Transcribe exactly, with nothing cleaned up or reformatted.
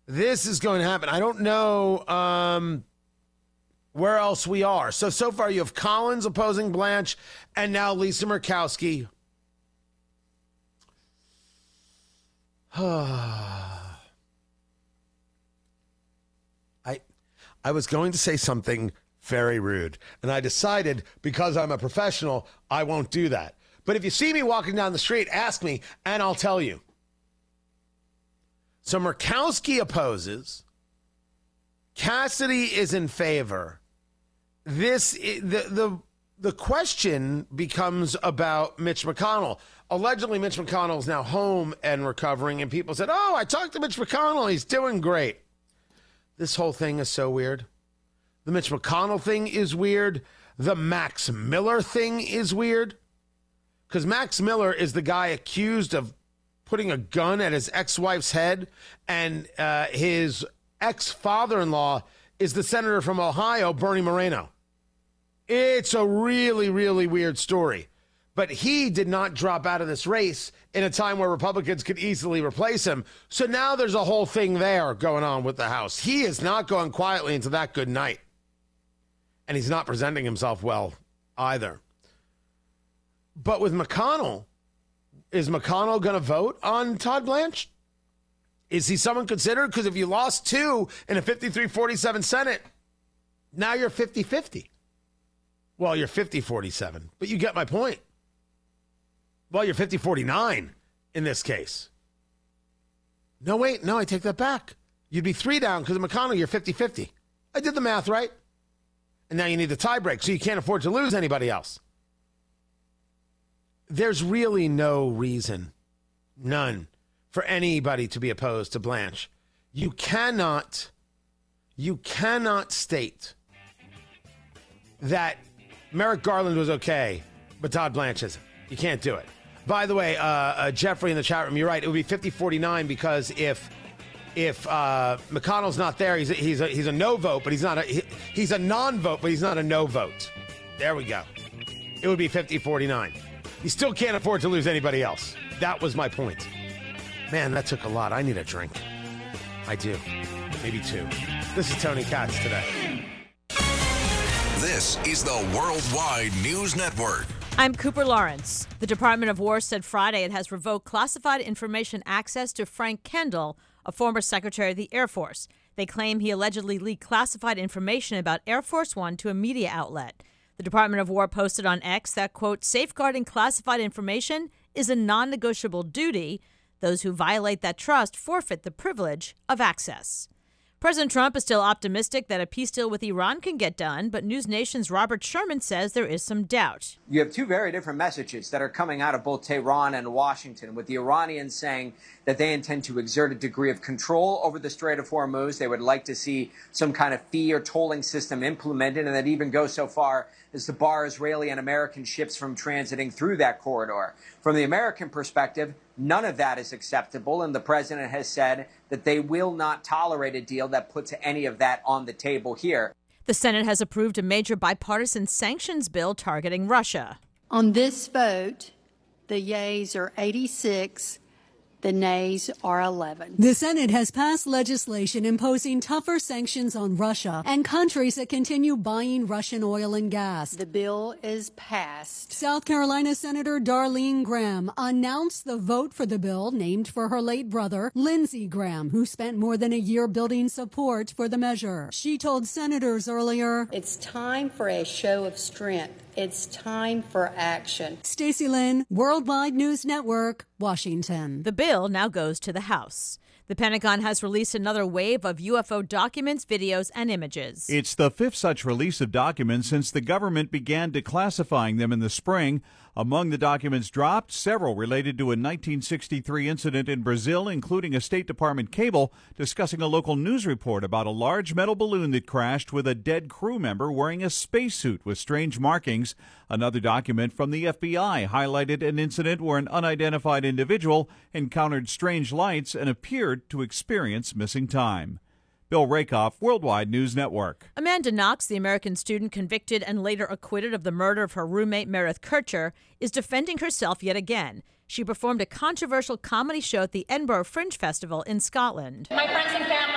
This is going to happen. I don't know um, where else we are. So, so far you have Collins opposing Blanche and now Lisa Murkowski. I I was going to say something very rude, and I decided because I'm a professional, I won't do that. But if you see me walking down the street, ask me, and I'll tell you. So Murkowski opposes. Cassidy is in favor. This the the the question becomes about Mitch McConnell. Allegedly, Mitch McConnell is now home and recovering, and people said, "Oh, I talked to Mitch McConnell. He's doing great." This whole thing is so weird. The Mitch McConnell thing is weird. The Max Miller thing is weird. Because Max Miller is the guy accused of putting a gun at his ex-wife's head, and uh, his ex-father-in-law is the senator from Ohio, Bernie Moreno. It's a really, really weird story. But he did not drop out of this race in a time where Republicans could easily replace him. So now there's a whole thing there going on with the House. He is not going quietly into that good night. And he's not presenting himself well either. But with McConnell, is McConnell going to vote on Todd Blanche? Is he someone considered? Because if you lost two in a fifty-three forty-seven Senate, now you're fifty-fifty. Well, you're fifty forty-seven, but you get my point. Well, you're fifty forty-nine in this case. No, wait, no, I take that back. You'd be three down because of McConnell, you're fifty-fifty. I did the math right. And now you need the tie break, so you can't afford to lose anybody else. There's really no reason, none, for anybody to be opposed to Blanche. You cannot, you cannot state that Merrick Garland was okay, but Todd Blanche isn't. You can't do it. By the way, uh, uh, Jeffrey in the chat room, you're right. It would be fifty forty-nine because if if uh, McConnell's not there, he's a, he's a, he's a no vote, but he's not a he, he's a non-vote, but he's not a no vote. There we go. It would be fifty forty-nine. You still can't afford to lose anybody else. That was my point. Man, that took a lot. I need a drink. I do. Maybe two. This is Tony Katz today. This is the Worldwide News Network. I'm Cooper Lawrence. The Department of War said Friday it has revoked classified information access to Frank Kendall, a former Secretary of the Air Force. They claim he allegedly leaked classified information about Air Force One to a media outlet. The Department of War posted on X that, quote, safeguarding classified information is a non-negotiable duty. Those who violate that trust forfeit the privilege of access. President Trump is still optimistic that a peace deal with Iran can get done, but News Nation's Robert Sherman says there is some doubt. You have two very different messages that are coming out of both Tehran and Washington, with the Iranians saying that they intend to exert a degree of control over the Strait of Hormuz. They would like to see some kind of fee or tolling system implemented, and that even goes so far as to bar Israeli and American ships from transiting through that corridor. From the American perspective, none of that is acceptable, and the president has said that they will not tolerate a deal that puts any of that on the table here. The Senate has approved a major bipartisan sanctions bill targeting Russia. On this vote, the yeas are eighty-six. The nays are eleven. The Senate has passed legislation imposing tougher sanctions on Russia and countries that continue buying Russian oil and gas. The bill is passed. South Carolina Senator Darlene Graham announced the vote for the bill named for her late brother, Lindsey Graham, who spent more than a year building support for the measure. She told senators earlier, it's time for a show of strength. It's time for action. Stacey Lynn, Worldwide News Network, Washington. The bill now goes to the House. The Pentagon has released another wave of U F O documents, videos, and images. It's the fifth such release of documents since the government began declassifying them in the spring. Among the documents dropped, several related to a nineteen sixty-three incident in Brazil, including a State Department cable discussing a local news report about a large metal balloon that crashed with a dead crew member wearing a spacesuit with strange markings. Another document from the F B I highlighted an incident where an unidentified individual encountered strange lights and appeared to experience missing time. Bill Rakoff, Worldwide News Network. Amanda Knox, the American student convicted and later acquitted of the murder of her roommate Meredith Kircher, is defending herself yet again. She performed a controversial comedy show at the Edinburgh Fringe Festival in Scotland. My friends and family.